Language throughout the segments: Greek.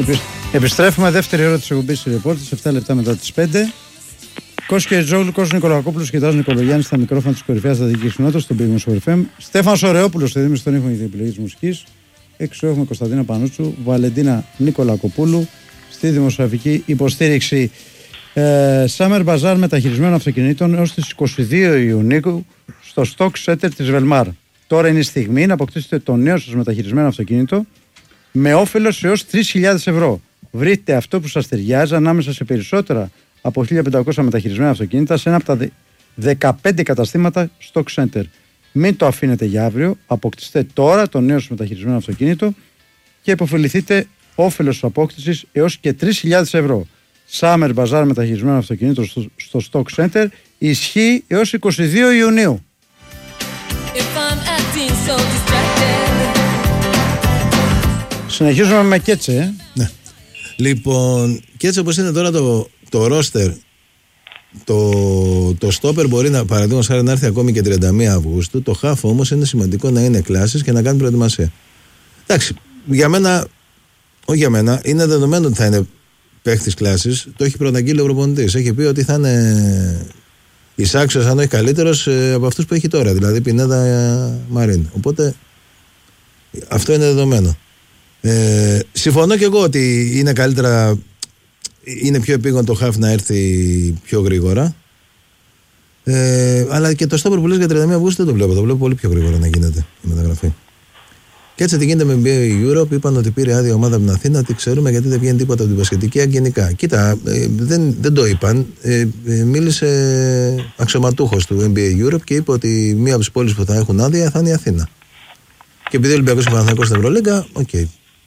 Επιστρέφουμε δεύτερη ώρα της εκπομπής Ρεπόρτης, 7 λεπτά μετά τις 5. Κώστας Κεριτζόγλου, Κώστας Νικολακόπουλος και Τάσος Νικολογιάννης στα μικρόφωνα της κορυφαίας στρατηγικής κοινότητας στον Big Wings FM. Στέφανος Ωρεόπουλος στη δίμηση των ήχων για την επιλογή της μουσικής. Έξω έχουμε Κωνσταντίνα Πανούτσου, Βαλεντίνα Νικολακοπούλου στη δημοσιογραφική υποστήριξη. Summer Bazaar μεταχειρισμένων αυτοκινήτων έως τις 22 Ιουνίου στο Stock Center της Velmar. Τώρα είναι η στιγμή να αποκτήσετε το νέο σας μεταχειρισμένο αυτοκίνητο με όφελος έως 3.000 ευρώ. Βρείτε αυτό που σας ταιριάζει ανάμεσα σε περισσότερα από 1.500 μεταχειρισμένα αυτοκίνητα σε ένα από τα 15 καταστήματα Stock Center. Μην το αφήνετε για αύριο, αποκτήστε τώρα το νέο σας μεταχειρισμένο αυτοκίνητο και υποφεληθείτε όφελος της απόκτησης έως και 3.000 ευρώ. Summer Bazaar μεταχειρισμένο αυτοκίνητο στο Stock Center ισχύει έως 22 Ιουνίου. Συνεχίζουμε με Κέτσε. Ναι. Λοιπόν, Κέτσε όπως είναι τώρα το roster, το stopper μπορεί να, παραδείγματος χάρη, να έρθει ακόμη και 31 Αυγούστου. Το half όμως είναι σημαντικό να είναι κλάσεις και να κάνει προετοιμασία. Εντάξει, για μένα, όχι για μένα, είναι δεδομένο ότι θα είναι παίχτης κλάσης. Το έχει προαναγγείλει ο προπονητής. Έχει πει ότι θα είναι εισάξιος, αν όχι καλύτερος, από αυτούς που έχει τώρα. Δηλαδή Πινέδα Μαρίν. Οπότε αυτό είναι δεδομένο. Συμφωνώ και εγώ ότι είναι καλύτερα, είναι πιο επίγον το half να έρθει πιο γρήγορα. Αλλά και το στόπερ που λες για 31 Αυγούστου δεν το βλέπω. Το βλέπω πολύ πιο γρήγορα να γίνεται η μεταγραφή. Και έτσι τι γίνεται με NBA Europe. Είπαν ότι πήρε άδεια ομάδα από την Αθήνα. Τι ξέρουμε, γιατί δεν βγαίνει τίποτα από την μπασκετική γενικά. Κοίτα, δεν το είπαν. Μίλησε αξιωματούχος του NBA Europe και είπε ότι μία από τις πόλεις που θα έχουν άδεια θα είναι η Αθήνα. Και επειδή ο Ολυμπιακός και ο Παναθηναϊκός στην Ευρωλίγκα, okay.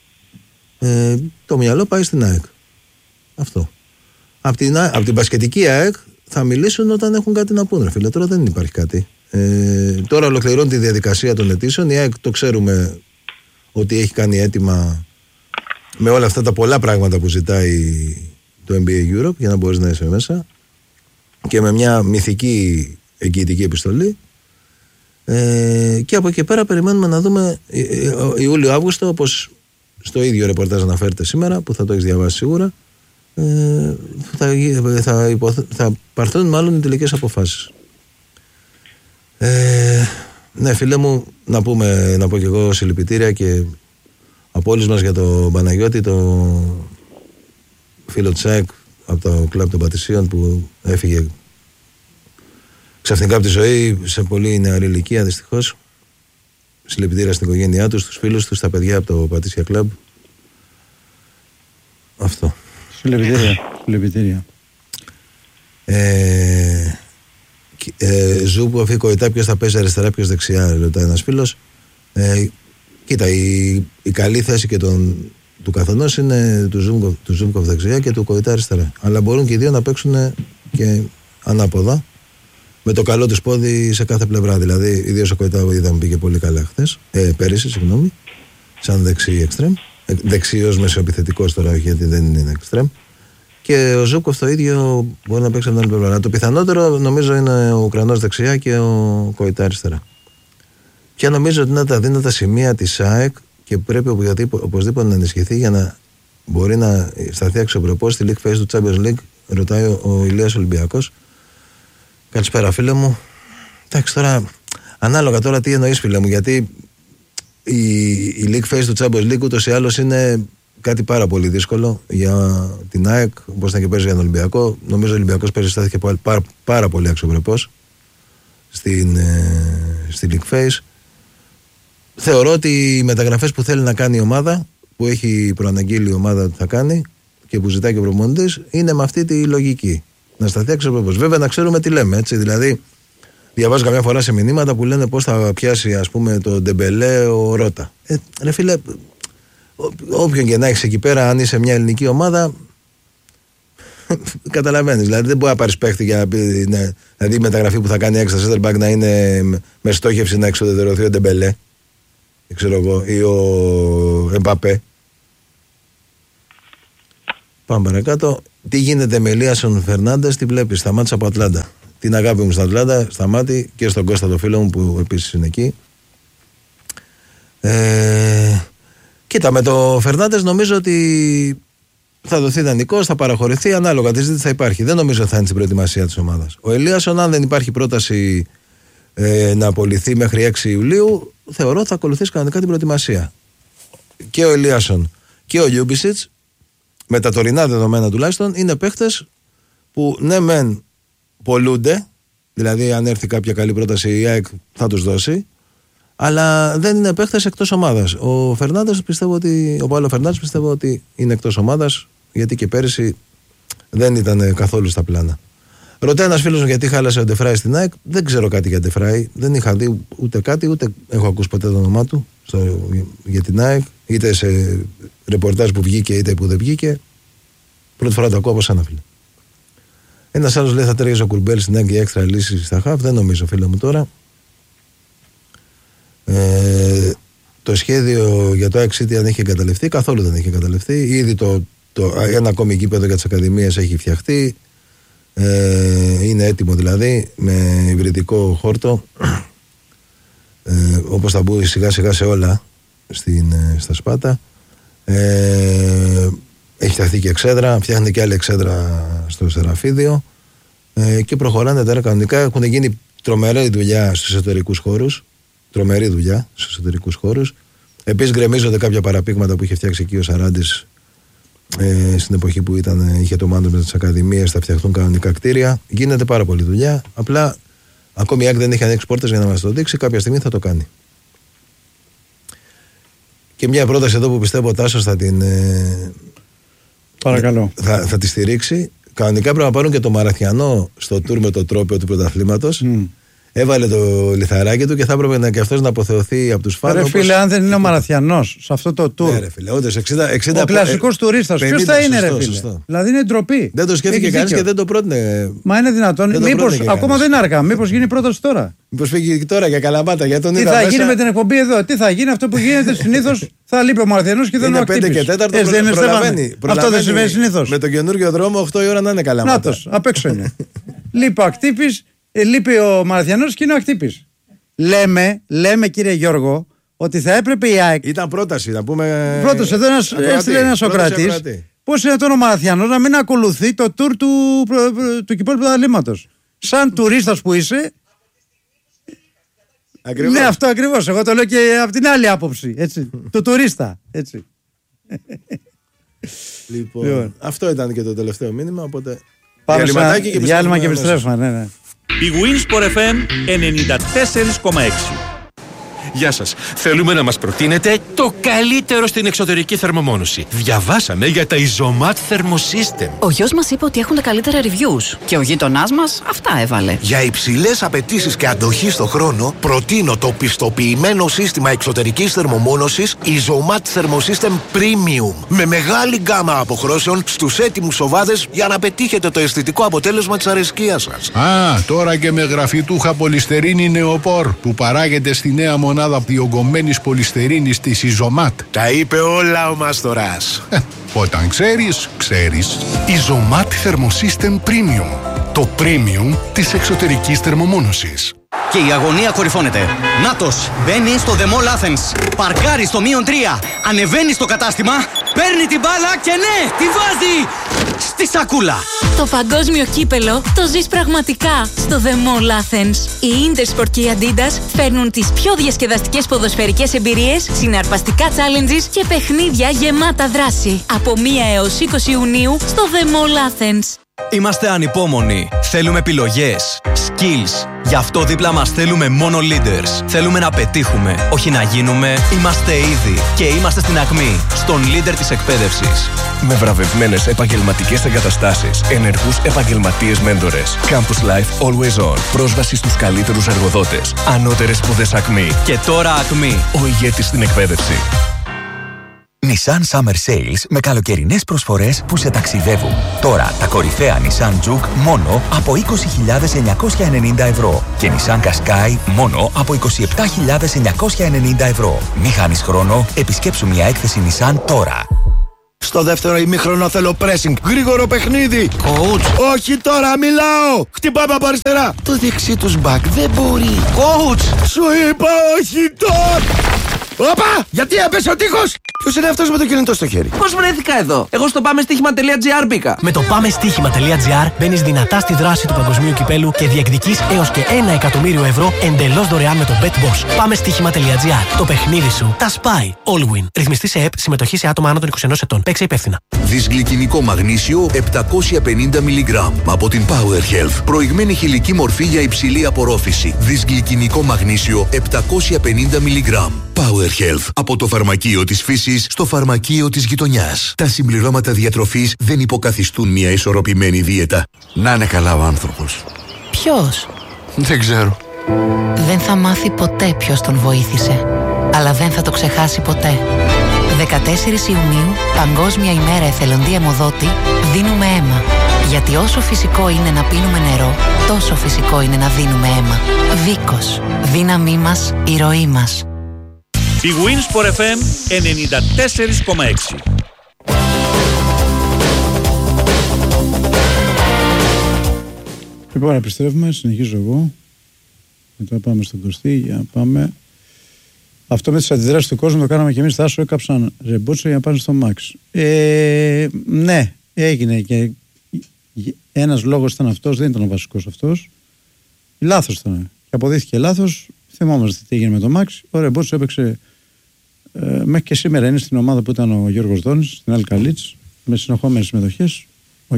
Το μυαλό πάει στην ΑΕΚ. Αυτό. Από την μπασκετική ΑΕΚ θα μιλήσουν όταν έχουν κάτι να πούνε. Φίλε, τώρα δεν υπάρχει κάτι. Τώρα ολοκληρώνει τη διαδικασία των αιτήσεων. Η ΑΕΚ το ξέρουμε ότι έχει κάνει αίτημα με όλα αυτά τα πολλά πράγματα που ζητάει το NBA Europe για να μπορείς να είσαι μέσα και με μια μυθική εγγυητική επιστολή. Και από εκεί πέρα περιμένουμε να δούμε Ιούλιο-Αύγουστο, όπως στο ίδιο ρεπορτάζ αναφέρεται σήμερα, που θα το έχεις διαβάσει σίγουρα, θα πάρθουν μάλλον οι τελικές αποφάσεις. Ναι, φίλε μου, να πω και εγώ συλληπιτήρια και από όλους μας για τον Παναγιώτη, το φίλο Τσάκ από το κλαμπ των Πατησίων που έφυγε ξαφνικά από τη ζωή σε πολύ νεαρή ηλικία, δυστυχώς. Συλληπιτήρια στην οικογένειά του, στους φίλους του, στα παιδιά από το Πατήσια Κλαμπ. Αυτό. Συλληπιτήρια. Ζου που αφήκω η ποιος θα παίζει αριστερά, ποιος δεξιά, ρωτάει ένας φίλος. Κοίτα, η καλή θέση και του καθενός είναι του Ζούμπκοφ δεξιά και του Κοϊτά αριστερά. Αλλά μπορούν και οι δύο να παίξουν και ανάποδα, με το καλό του πόδι σε κάθε πλευρά. Δηλαδή, ιδίως ο Κοϊτά είδαμε πήγε πολύ καλά πέρυσι, σαν δεξί εξτρέμ. Δεξίος μεσοεπιθετικός τώρα, γιατί δεν είναι εξτρέμ. Και ο Ζούκοφ το ίδιο μπορεί να παίξει από την άλλη πλευρά. Το πιθανότερο νομίζω είναι ο Ουκρανός δεξιά και ο Κοϊτά αριστερά. Και νομίζω ότι είναι τα δύνατα σημεία της ΑΕΚ και πρέπει οπωσδήποτε να ενισχυθεί για να μπορεί να σταθεί αξιοπρεπώς στη League Phase του Champions League, ρωτάει ο Ηλίας Ολυμπιακός. Καλησπέρα, φίλε μου. Εντάξει, τώρα ανάλογα τώρα τι εννοείς, φίλε μου, γιατί η League Phase του Champions League ούτως ή άλλως είναι κάτι πάρα πολύ δύσκολο για την ΑΕΚ, όπως ήταν και παίζει για τον Ολυμπιακό. Νομίζω ο Ολυμπιακός περιστάθηκε πάρα πολύ αξιοπρεπώς στην League Phase. Θεωρώ ότι οι μεταγραφές που θέλει να κάνει η ομάδα, που έχει προαναγγείλει η ομάδα ότι θα κάνει και που ζητάει και ο προπονητής, είναι με αυτή τη λογική. Να σταθεί αξιοπρεπώς. Βέβαια να ξέρουμε τι λέμε, έτσι. Δηλαδή, διαβάζω καμιά φορά σε μηνύματα που λένε πώς θα πιάσει, ας πούμε, το Ντεμπελέ ο Ρώτα. Ρε φίλε, όποιον και να έχεις εκεί πέρα, αν είσαι μια ελληνική ομάδα, καταλαβαίνεις. Δηλαδή, δεν μπορεί να πάρεις παίχτη για να πει, δηλαδή η μεταγραφή που θα κάνει έξτρα center back να είναι με στόχευση να εξοδετερωθεί ο Ντεμπελέ, ξέρω εγώ, ή ο Εμπαπέ. Πάμε παρακάτω. Τι γίνεται με Ελίασον Φερνάντες, τι βλέπεις? Σταμάτησα από Ατλάντα. Την αγάπη μου στην Ατλάντα, σταμάτη, και στον Κώστα το φίλο μου που επίσης είναι εκεί. Κοίτα, με το Φερνάντες νομίζω ότι θα δοθεί δανεικός, θα παραχωρηθεί, ανάλογα τη ζήτηση θα υπάρχει. Δεν νομίζω ότι θα είναι στην προετοιμασία της ομάδας. Ο Ελίασον, αν δεν υπάρχει πρόταση να απολυθεί μέχρι 6 Ιουλίου, θεωρώ ότι θα ακολουθήσει κανονικά την προετοιμασία. Και ο Ελίασον και ο Λιούμπισιτς, με τα τωρινά δεδομένα τουλάχιστον, είναι παίχτες που ναι μεν πολλούνται, δηλαδή αν έρθει κάποια καλή πρόταση η ΑΕΚ θα τους δώσει, αλλά δεν είναι παίχτες εκτός ομάδας. Ο Παύλο Φερνάντες πιστεύω ότι είναι εκτός ομάδας, γιατί και πέρυσι δεν ήταν καθόλου στα πλάνα. Ρωτάει ένας φίλος μου γιατί χάλασε ο Ντεφράι στην ΑΕΚ. Δεν ξέρω κάτι για Ντεφράι. Δεν είχα δει ούτε κάτι, ούτε έχω ακούσει ποτέ το όνομά του για την ΑΕΚ, είτε σε ρεπορτάζ που βγήκε είτε που δεν βγήκε. Πρώτη φορά το ακούω από σένα, φίλε. Ένας άλλος λέει θα τρέχει ο Κουρμπέλ στην ΑΕΚ για έξτρα λύση στα χαφ. Δεν νομίζω, φίλε μου τώρα. Το σχέδιο για το ΑΕΚ City αν έχει εγκαταλευτεί, καθόλου δεν έχει εγκαταλευτεί. Ήδη ένα ακόμη γήπεδο για τις ακαδημίες έχει φτιαχτεί. Είναι έτοιμο δηλαδή, με υβριδικό χόρτο, όπως θα μπουν σιγά σιγά σε όλα στα Σπάτα. Έχει φτιαχτεί και εξέδρα, φτιάχνει και άλλη εξέδρα στο Σεραφίδιο, και προχωράνε τώρα κανονικά. Έχουν γίνει τρομερή δουλειά στους εσωτερικούς χώρους. Επίσης γκρεμίζονται κάποια παραπήγματα που είχε φτιάξει εκεί ο Σαράντης στην εποχή που είχε το μάντο με τις ακαδημίες. Θα φτιαχτούν κανονικά κτίρια. Γίνεται πάρα πολλή δουλειά. Απλά ακόμη η ΑΕΚ δεν έχει ανοίξει πόρτες για να μας το δείξει. Κάποια στιγμή θα το κάνει. Και μια πρόταση εδώ που πιστεύω ο Τάσος θα την. Παρακαλώ. Θα τη στηρίξει. Κανονικά πρέπει να πάρουν και το Μαραθιανό στο τουρ με το τρόπαιο του πρωταθλήματος. Έβαλε το λιθαράκι του και θα έπρεπε να και αυτός να αποθεωθεί από τους φάνους. Ρε φίλε, αν δεν είναι ο Μαραθιανός σε αυτό το τουρ. Ναι, ρε φίλε, όντως 60. Ο κλασικός τουρίστας. Ποιος θα είναι, ρε φίλε? Σωστό. Δηλαδή είναι ντροπή. Δεν το σκέφτηκε κανείς και δεν το πρότεινε. Μα είναι δυνατόν? Μήπως ακόμα δεν είναι αργά? Μήπως γίνει πρόταση τώρα? Μήπως φύγει τώρα για Καλαμάτα? Για τον τι θα γίνει με την εκπομπή εδώ? Τι θα γίνει? Αυτό που γίνεται συνήθως, θα λείπει ο Μαραθιανός και δεν είναι ο Ακτύπης. 5 και 4 προλαβαίνει. Αυτό δεν συμβαίνει συνήθως. Με τον καινούργιο δρόμο 8 η ώρα να είναι Καλαμάτα. Νάτος, απ' έξω είναι. Λείπει ο Ακτύπης, λείπει ο Μαραθιανός και είναι ο Ακτύπης. Λέμε κύριε Γιώργο, ότι θα έπρεπε η ΑΕΚ. Ήταν πρόταση, να πούμε. Πρόταση, εδώ έστειλε ένας Σοκρατής. Πώς είναι τώρα ο Μαραθιανός να μην ακολουθεί το τουρ του κυπέλλου πρωταθλήματος? Σαν τουρίστας που είσαι. Ακριβώς. Ναι, αυτό ακριβώς. Εγώ το λέω και από την άλλη άποψη. Έτσι. Του τουρίστα. Έτσι. Λοιπόν, αυτό ήταν και το τελευταίο μήνυμα. Οπότε. Πάμε διάλειμμα και επιστρέφουμε. Ναι. Η Winsport FM 94,6. Γεια σας. Θέλουμε να μας προτείνετε το καλύτερο στην εξωτερική θερμομόνωση. Διαβάσαμε για τα Isomat Thermosystem. Ο γιος μας είπε ότι έχουν τα καλύτερα reviews και ο γείτονάς μας αυτά έβαλε. Για υψηλές απαιτήσεις και αντοχή στο χρόνο, προτείνω το πιστοποιημένο σύστημα εξωτερικής θερμομόνωσης Isomat Thermosystem Premium. Με μεγάλη γκάμα αποχρώσεων στους έτοιμους σοβάδες για να πετύχετε το αισθητικό αποτέλεσμα της αρεσκίας σας. Τώρα και με γραφιτούχα πολυστερίνη νεοπόρ που παράγεται στη νέα μονάδα διογκωμένης πολυστερίνης της Isomat. Τα είπε όλα ο Μάστορας. Όταν ξέρεις. Isomat Thermosystem Premium. Το premium της εξωτερικής θερμομόνωσης. Και η αγωνία κορυφώνεται. Νάτος μπαίνει στο The Mall Athens. Παρκάρει στο -3. Ανεβαίνει στο κατάστημα. Παίρνει την μπάλα και ναι, τη βάζει στη σακούλα. Το παγκόσμιο κύπελο το ζεις πραγματικά στο The Mall Athens. Η Intersport και η Adidas φέρνουν τις πιο διασκεδαστικές ποδοσφαιρικές εμπειρίες, συναρπαστικά challenges και παιχνίδια γεμάτα δράση. Από 1 έως 20 Ιουνίου στο The Mall Athens. Είμαστε ανυπόμονοι. Θέλουμε επιλογές, skills. Γι' αυτό δίπλα μας θέλουμε μόνο leaders. Θέλουμε να πετύχουμε, όχι να γίνουμε. Είμαστε ήδη και είμαστε στην ακμή, στον leader της εκπαίδευσης. Με βραβευμένες επαγγελματικές εγκαταστάσεις, ενεργούς επαγγελματίες μέντορες. Campus Life Always On. Πρόσβαση στους καλύτερους εργοδότες. Ανώτερες σπουδές ακμή. Και τώρα ακμή. Ο ηγέτης στην εκπαίδευση. Nissan Summer Sales με καλοκαιρινές προσφορές που σε ταξιδεύουν. Τώρα τα κορυφαία Nissan Juke μόνο από 20.990 ευρώ και Nissan Qashqai μόνο από 27.990 ευρώ. Μη χάνεις χρόνο, επισκέψου μια έκθεση Nissan τώρα. Στο δεύτερο ημίχρονο θέλω pressing. Γρήγορο παιχνίδι. Coach. Όχι τώρα, μιλάω. Χτυπάμε από αριστερά. Το δεξί τους μπακ δεν μπορεί. Coach. Σου είπα όχι τώρα. Όπα! Γιατί έπεσε ο τείχος! Ποιος είναι αυτός με το κινητό στο χέρι? Πώς βρέθηκα εδώ? Εγώ στο πάμεστοίχημα.gr μπήκα. Με το πάμεστοίχημα.gr μπαίνεις δυνατά στη δράση του παγκοσμίου κυπέλου και διεκδικείς έως και 1 εκατομμύριο ευρώ εντελώς δωρεάν με το BetBoss. Πάμεστοίχημα.gr. Το παιχνίδι σου τα σπάει. Allwin. Ρυθμιστή σε ΕΠ. Συμμετοχή σε άτομα άνω των 21 ετών. Παίξε υπεύθυνα. Δυσγλυκινικό μαγνήσιο 750 mg από την Power Health. Προηγμένη χηλική μορφή για υψηλή απορρόφηση. Δυσγλυκινικό μαγνήσιο 750 mg. Power Health. Από το φαρμακείο της φύσης στο φαρμακείο της γειτονιάς. Τα συμπληρώματα διατροφής δεν υποκαθιστούν μια ισορροπημένη δίαιτα. Να είναι καλά ο άνθρωπος. Ποιος? Δεν ξέρω. Δεν θα μάθει ποτέ ποιος τον βοήθησε. Αλλά δεν θα το ξεχάσει ποτέ. 14 Ιουνίου, Παγκόσμια ημέρα εθελοντή αιμοδότη, δίνουμε αίμα. Γιατί όσο φυσικό είναι να πίνουμε νερό, τόσο φυσικό είναι να δίνουμε αίμα. Βίκος. Δύναμή μας, η ροή μας. Η Winsport FM 94,6. Λοιπόν, επιστρέφουμε, συνεχίζω εγώ. Μετά πάμε στον Κωστή, για να πάμε. Αυτό με τις αντιδράσεις του κόσμου το κάναμε και εμείς. Τάσο έκαψαν ρεμπότσο για να πάνε στο Μαξ. Ναι, έγινε και ένας λόγος ήταν αυτός, δεν ήταν ο βασικός αυτός. Λάθος ήταν. Και αποδείχθηκε λάθος. Θυμόμαστε τι έγινε με το Μαξ. Ο ρεμπότσο έπαιξε μέχρι και σήμερα. Είναι στην ομάδα που ήταν ο Γιώργος Δόνης, στην Αλκαλίτς, με συνεχόμενες συμμετοχές. Οκ.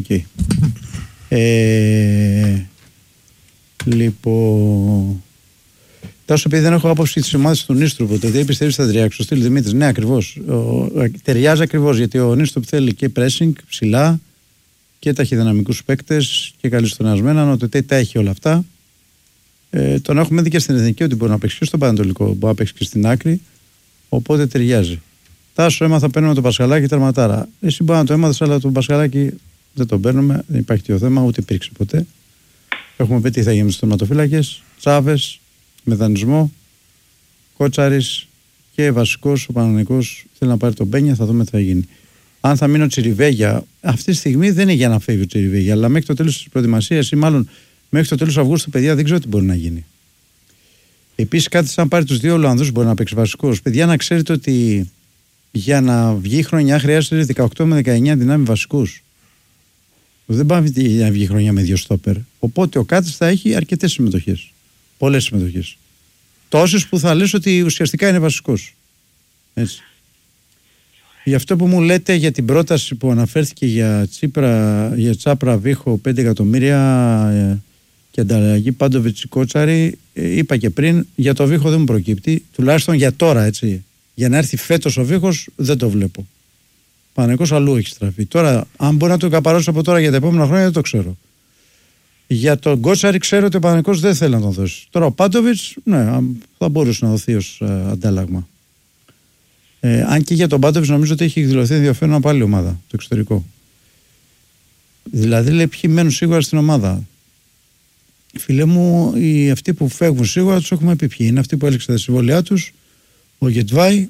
Λοιπόν. Τάσο, επειδή δεν έχω άποψη τη ομάδα του Νίστρουπ, δεν πιστεύει θα ταιριάξει. Ο Στυλ Δημήτρης, ναι, ακριβώς. Ταιριάζει ακριβώς γιατί ο Νίστρουπ θέλει και pressing ψηλά και ταχυδυναμικούς παίκτες και καλιστονιασμένα. Ο Τετέ τα έχει όλα αυτά. Τον έχουμε δει και στην εθνική ότι μπορεί να παίξει και στο Πανατολικό, μπορεί να παίξει και στην άκρη. Οπότε ταιριάζει. Τάσο, έμαθα παίρνουμε τον Πασχαλάκη τερματάρα. Εσύ μπορεί να το έμαθες, αλλά τον Πασχαλάκη δεν τον παίρνουμε. Δεν υπάρχει τέτοιο θέμα, ούτε υπήρξε ποτέ. Έχουμε πει τι θα γίνει στους τερματοφύλακες. Τσάβες, με δανεισμό. Κότσαρης και βασικός ο Παναθηναϊκός θέλει να πάρει τον Μπένια, θα δούμε τι θα γίνει. Αν θα μείνει ο Τσιριβέγια, αυτή τη στιγμή δεν είναι για να φεύγει ο Τσιριβέγια, αλλά μέχρι το τέλος της προετοιμασίας ή μάλλον μέχρι το τέλος Αυγούστου, παιδιά, δεν ξέρω τι μπορεί να γίνει. Επίσης, κάτι σαν πάρει τους δύο Ολλανδούς μπορεί να παίξει βασικός. Παιδιά, να ξέρετε ότι για να βγει χρονιά χρειάζεται 18 με 19 δυνάμει βασικούς. Δεν πάμε να βγει χρονιά με δύο στόπερ. Οπότε ο Κάτης θα έχει αρκετές συμμετοχές. Πολλές συμμετοχές. Τόσες που θα λες ότι ουσιαστικά είναι βασικός. Έτσι. Γι' αυτό που μου λέτε για την πρόταση που αναφέρθηκε για Τσάπρα Βίχο 5 εκατομμύρια και ανταλλαγή Πάντοβιτς Κότσαρη, είπα και πριν, για το Βίχο δεν μου προκύπτει, τουλάχιστον για τώρα, έτσι. Για να έρθει φέτος ο Βίχος δεν το βλέπω. Παναθηναϊκός αλλού έχει στραφεί. Τώρα, αν μπορεί να το καπαρώσω από τώρα για τα επόμενα χρόνια, δεν το ξέρω. Για τον Κότσαρη ξέρω ότι ο Παναθηναϊκός δεν θέλει να τον δώσει. Τώρα ο Πάντοβιτς, ναι, θα μπορούσε να δοθεί ως αντάλλαγμα. Αν και για τον Πάντοβιτς νομίζω ότι έχει εκδηλωθεί ενδιαφέρον από άλλη ομάδα, το εξωτερικό. Δηλαδή λέει ποιοι μένουν σίγουρα στην ομάδα. Φίλε μου, αυτοί που φεύγουν σίγουρα τους έχουμε πει ποιοι είναι. Αυτοί που έλεξαν τα συμβόλαιά τους, ο Γετβάη,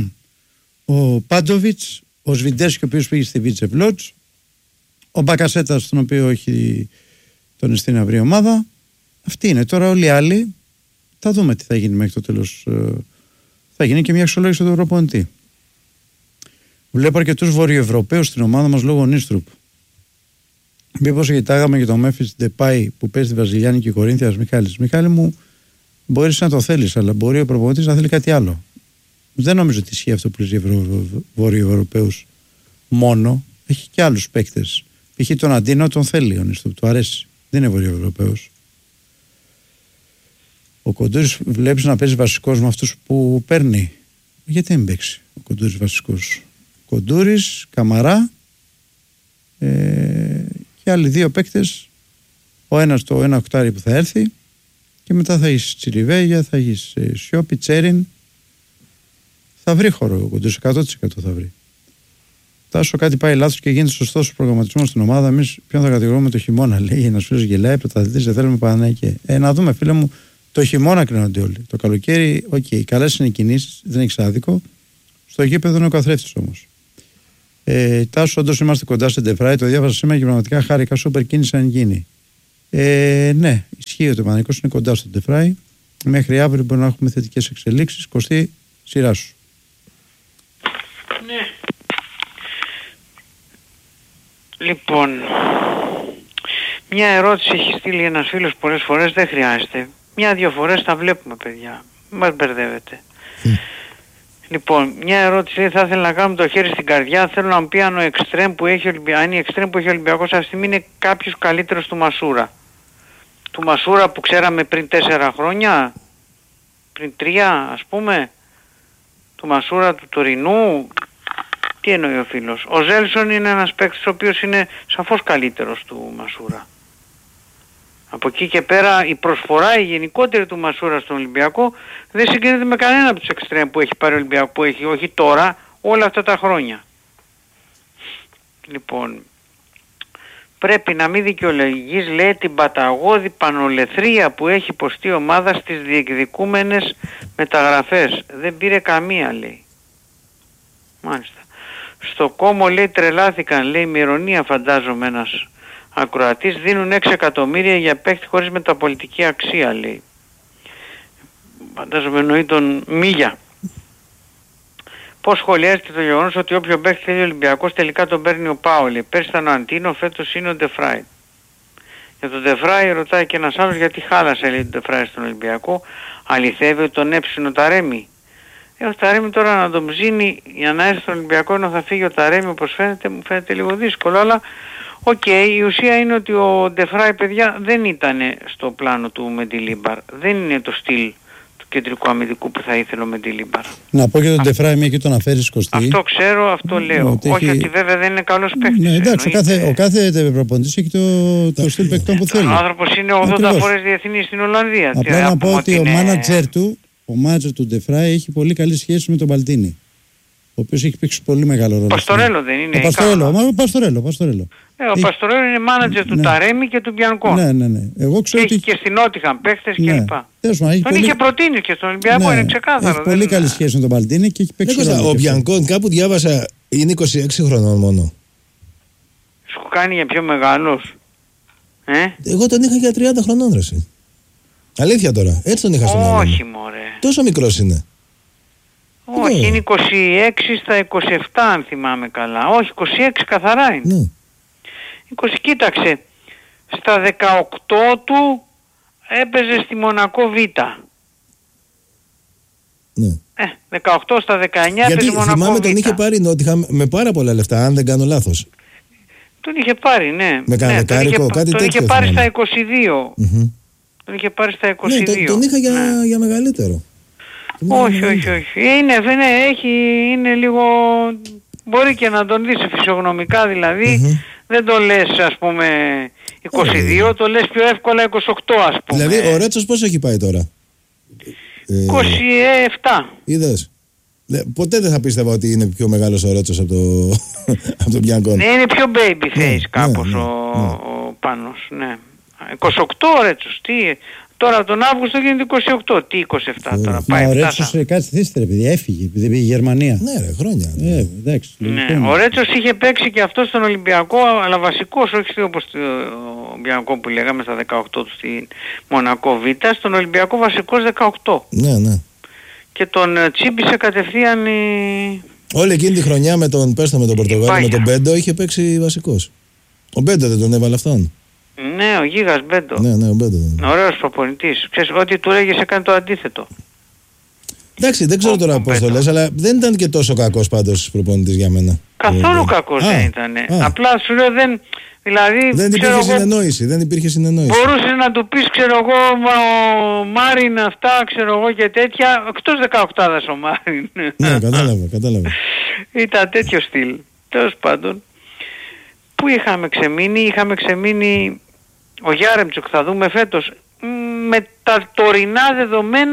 ο Πάντοβιτς, ο Σβιντέσκι, ο οποίος πήγε στη Βίτσε Βλότς, ο Μπακασέτας, τον οποίο έχει τον εστί να βρει ομάδα. Αυτοί είναι. Τώρα όλοι οι άλλοι θα δούμε τι θα γίνει μέχρι το τέλος. Θα γίνει και μια αξιολόγηση του προπονητή. Βλέπω αρκετούς Βορειοευρωπαίους στην ομάδα μας λόγω Νίστρουπ. Μήπως κοιτάγαμε για τον Μέφις Ντεπάι που παίζει στη Βραζιλιάνη και Κορίνθιας Μιχάλης. Μιχάλη μου, μπορείς να το θέλεις, αλλά μπορεί ο προπονητής να θέλει κάτι άλλο. Δεν νομίζω ότι ισχύει αυτό που λες για Βορειοευρωπαίους μόνο. Έχει και άλλους παίκτες. Π.χ. τον Αντίνο τον θέλει ο Νίστρουπ, του αρέσει. Δεν είναι Βορειοευρωπαίος. Ο Κοντούρης βλέπεις να παίζει βασικός με αυτούς που παίρνει. Γιατί δεν παίξει ο Κοντούρης βασικός? Κοντούρης, Καμαρά και άλλοι δύο παίκτες. Ο ένας το ένα οκτάρι που θα έρθει και μετά θα έχεις Τσιριβέγια, θα έχεις Σιώπη, Τσέριν. Θα βρει χώρο ο Κοντούρης, 100% θα βρει. Τάσο κάτι πάει λάθος και γίνεται σωστός ο προγραμματισμός στην ομάδα. Εμείς ποιον θα κατηγορούμε το χειμώνα, λέει ένας φίλος γελάει, πρωταθλητής, δεν θέλουμε Παναθηναϊκή. Να δούμε, φίλε μου, το χειμώνα κρίνονται όλοι. Το καλοκαίρι, οκ, καλές είναι οι κινήσεις, δεν έχεις άδικο. Στο γήπεδο είναι ο καθρέφτης όμως. Τάσο, όντως είμαστε κοντά σε Ντεφράι, το διάβασα σήμερα και πραγματικά χάρηκα, σούπερ κίνηση αν γίνει. Ναι, ισχύει ότι ο Παναθηναϊκός είναι κοντά στο Ντεφράι. Μέχρι αύριο μπορεί να έχουμε θετικές εξελίξεις. Κωστή, Σειρά σου. Ναι. Λοιπόν, μια ερώτηση έχει στείλει ένας φίλος πολλές φορές, δεν χρειάζεται. Μια-δυο φορές τα βλέπουμε, παιδιά. Μας μπερδεύετε. Λοιπόν, μια ερώτηση, θα ήθελα να κάνω το χέρι στην καρδιά. Θέλω να μου πει αν ο εξτρέμ που έχει ο Ολυμπιακός αυτή τη στιγμή είναι κάποιος καλύτερος του Μασούρα. Του Μασούρα που ξέραμε πριν 4 χρόνια, πριν 3 ας πούμε, του Μασούρα του Τωρινού. Τι εννοεί ο φίλος? Ο Ζέλσον είναι ένας παίκτης ο οποίος είναι σαφώς καλύτερος του Μασούρα. Από εκεί και πέρα η προσφορά η γενικότερη του Μασούρα στον Ολυμπιακό δεν συγκρίνεται με κανένα από τους εξτρέμ που έχει πάρει ο Ολυμπιακό, που έχει όχι τώρα, όλα αυτά τα χρόνια. Λοιπόν, πρέπει να μην δικαιολογείς, λέει, την παταγώδη πανολεθρία που έχει υποστεί η ομάδα στις διεκδικούμενες μεταγραφές. Δεν πήρε καμία, λέει. Μάλιστα. Στο Κόμο, λέει, τρελάθηκαν, λέει, με ειρωνία φαντάζομαι ένας ακροατής, δίνουν 6 εκατομμύρια για παίκτη χωρίς μεταπολιτική αξία, λέει. Φαντάζομαι εννοεί τον Μίγια. Πώς σχολιάζεται το γεγονός ότι όποιο παίκτη θέλει ο Ολυμπιακός τελικά τον παίρνει ο Πάολη? Πέρσι ήταν ο Αντίνο, φέτος είναι ο Ντεφράι. Για τον Ντεφράι ρωτάει και ένας άλλος γιατί χάλασε, λέει, τον Ντεφράι στον Ολυμπιακό. Αληθεύει ότι τον έψινε ο Ταρέμι? Ο Ταρέμι τώρα να τον ψήνει για να έρθει στον Ολυμπιακό ενώ θα φύγει ο Ταρέμι, όπως φαίνεται, μου φαίνεται λίγο δύσκολο, αλλά η ουσία είναι ότι ο Ντεφράι, παιδιά, δεν ήταν στο πλάνο του Μεντιλίμπαρ. Δεν είναι το στυλ του κεντρικού αμυντικού που θα ήθελε ο Μεντιλίμπαρ. Να πω και τον Ντεφράι, μια και τον αναφέρεις, Κωστή. Αυτό ξέρω, αυτό λέω. Όχι ότι βέβαια δεν είναι καλός παίκτης. Ναι, εντάξει, ο κάθε προπονητής έχει το στυλ παικτών που θέλει. Ο άνθρωπος είναι 80 φορές διεθνής στην Ολλανδία. Απλά να πω ότι ο μάνατζερ του Ντεφράι έχει πολύ καλή σχέση με τον Μπαλτίνι, ο οποίος έχει παίξει πολύ μεγάλο ρόλο. Παστορέλο δεν είναι? Παστορέλο. Ο Παστορέλο είναι μάνατζερ του Ταρέμι και του Μπιανκό. Ναι. Εγώ ξέρω και έχει και στην Νότιχαμ παίχτες κλπ. Τον είχε προτείνει και στον Ολυμπιακό, είναι ξεκάθαρο. Έχει πολύ καλή σχέση με τον Μπαλτίνι και έχει παίξει ρόλο. Ο Μπιανκό, κάπου διάβασα, είναι 26 χρονών μόνο. Σου κάνει για πιο μεγάλος? Εγώ τον είχα για 30 χρονών, ρε. Αλήθεια τώρα, έτσι τον είχα στο μυαλό μου. Όχι μωρέ. Τόσο μικρός είναι? Όχι, είναι 26 στα 27 αν θυμάμαι καλά. Όχι, 26 καθαρά είναι. Ναι. 20, κοίταξε, στα 18 του έπαιζε στη Μονακό Β. Ναι. 18 στα 19 έπαιζε Μονακό Β. Θυμάμαι τον είχε πάρει Νότιχαμ με πάρα πολλά λεφτά, αν δεν κάνω λάθος. Τον είχε πάρει, ναι. Με κανένα δεκάρικο, κάτι τέτοιο. Τον είχε πάρει στα 22. Τον είχε πάρει στα 22. Ναι, τον είχα για μεγαλύτερο. Όχι. Είναι λίγο... Μπορεί και να τον δεις φυσιογνωμικά δηλαδή. Δεν το λες ας πούμε 22, το λες πιο εύκολα 28 ας πούμε. Δηλαδή ο Ρέτσος πόσο έχει πάει τώρα? 27. Είδες? Ποτέ δεν θα πίστευα ότι είναι πιο μεγάλος ο Ρέτσος από τον Μπιανκό. Ναι, είναι πιο baby face κάπως ο Πάνος, ναι. 28 ο Ρέτσος, τι... Τώρα τον Αύγουστο γίνεται 28, τι 27 τώρα πάει. Ο Ρέτσος κάτσε θύστερε παιδί, έφυγε, επειδή πήγε η Γερμανία. Ναι ρε, χρόνια. Εντάξει, ο Ρέτσος είχε παίξει και αυτό στον Ολυμπιακό, αλλά βασικός, όχι όπως το Ολυμπιακό που λέγαμε στα 18 του στη Μονακό Β, στον Ολυμπιακό βασικός 18. Ναι. Και τον τσίμπησε κατευθείαν όλη εκείνη τη χρονιά με τον Πορτογάλο, με τον Μπέντο είχε παίξει βασικός. Ο Μπέντο δεν τον έβαλε αυτόν? Ναι, ο Γίγας Μπέντο. Ναι, ο Μπέντο. Ωραίος προπονητής. Ξέρεις, ό,τι του λέγες έκανε το αντίθετο. Εντάξει, δεν ξέρω τώρα πώς το λες, αλλά δεν ήταν και τόσο κακός πάντως προπονητής για μένα. Καθόλου κακός δεν ήταν. Απλά σου λέω δεν... Δηλαδή, δεν υπήρχε συνεννόηση. Μπορούσες να του πεις, ξέρω εγώ, ο Μάριν αυτά, ξέρω εγώ και τέτοια, εκτός 18 ο Μάριν. Ναι, κατάλαβα. Ήταν τέτοιο στυλ. Τέλος πάντων. Πού είχαμε ξεμείνει ο Γιάρεμτσουκ, θα δούμε φέτος, με τα τωρινά δεδομένα.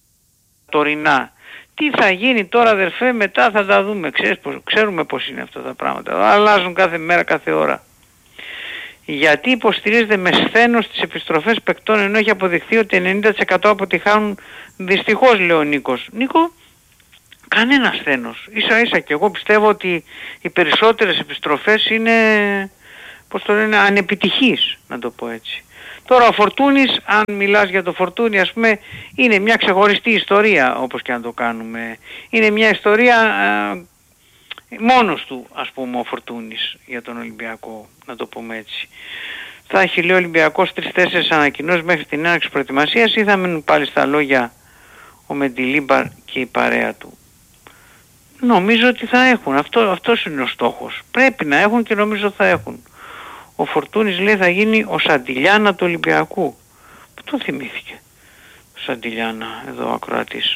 Τι θα γίνει τώρα αδερφέ, μετά θα τα δούμε. Ξέρουμε πώς είναι αυτά τα πράγματα. Αλλάζουν κάθε μέρα, κάθε ώρα. Γιατί υποστηρίζεται με σθένος τις επιστροφές παικτών ενώ έχει αποδειχθεί ότι 90% αποτυχάνουν? Δυστυχώς, λέει ο Νίκος. Νίκο, κανένα σθένος. Ίσα και εγώ πιστεύω ότι οι περισσότερες επιστροφές είναι, πώς το λένε, ανεπιτυχείς, να το πω έτσι. Τώρα ο Φορτούνης, αν μιλάς για το Φορτούνη, ας πούμε, είναι μια ξεχωριστή ιστορία, όπως και αν το κάνουμε. Είναι μια ιστορία μόνος του, ας πούμε, ο Φορτούνης για τον Ολυμπιακό, να το πούμε έτσι. Θα έχει, λέει, ο Ολυμπιακός 3-4 ανακοινώσεις μέχρι την έναρξη προετοιμασίας, ή θα μείνουν πάλι στα λόγια ο Μεντιλίμπαρ και η παρέα του? Νομίζω ότι θα έχουν. Αυτός είναι ο στόχος. Πρέπει να έχουν και νομίζω θα έχουν. Ο Φορτούνης, λέει, θα γίνει ο Σαντιλιάνα του Ολυμπιακού. Πού το θυμήθηκε ο Σαντιλιάνα εδώ ο ακροατής?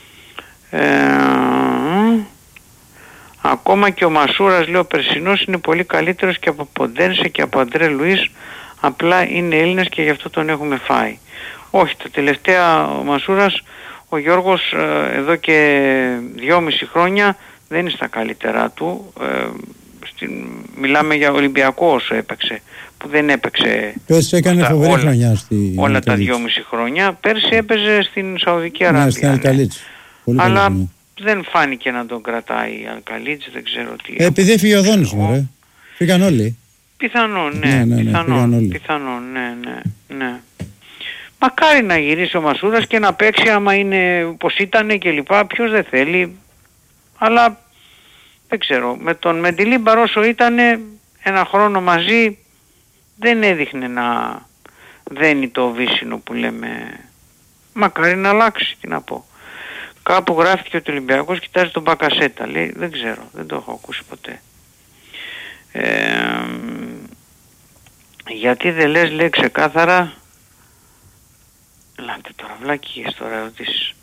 Ακόμα και ο Μασούρας, λέει, ο περσινός είναι πολύ καλύτερος και από Ποντένσε και από Αντρέ Λουίς. Απλά είναι Έλληνας και γι' αυτό τον έχουμε φάει. Όχι, τα τελευταία ο Μασούρας, ο Γιώργος, εδώ και 2,5 χρόνια δεν είναι στα καλύτερά του. Μιλάμε για Ολυμπιακό όσο έπαιξε, που δεν έπαιξε. Πέρσι έκανε φοβερή χρονιά όλα τα 2,5 χρόνια. Πέρσι έπαιζε στην Σαουδική Αραβία. Ναι, στην Αλκαλίτς. Αλλά δεν φάνηκε να τον κρατάει η Αλκαλίτς, δεν ξέρω τι. Επειδή έφυγε ο Δόνης, μωρέ. Φύγαν όλοι. Πιθανόν, πιθανόν, ναι. Μακάρι να γυρίσει ο Μασούρας και να παίξει άμα είναι πως ήτανε και λοιπά. Ποιος δεν θέλει. Αλλά δεν ξέρω. Με τον Μεντιλίμπαρ όσο ήτανε ένα χρόνο μαζί δεν έδειχνε να δένει το βύσσινο που λέμε. Μακάρι να αλλάξει, τι να πω. Κάπου γράφτηκε ότι ο Ολυμπιακός κοιτάζει τον Μπακασέτα. Λέει, δεν ξέρω, δεν το έχω ακούσει ποτέ. Γιατί δεν λες, λέει, ξεκάθαρα. Λάτε τώρα, βλακίες τώρα ερωτήσεις.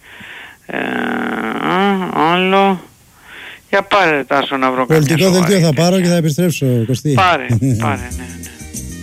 Άλλο. Για πάρε, Τάσο, να βρω πολιτικό δελτίο θα πάρω και θα επιστρέψω, Κωστή. Πάρε, ναι.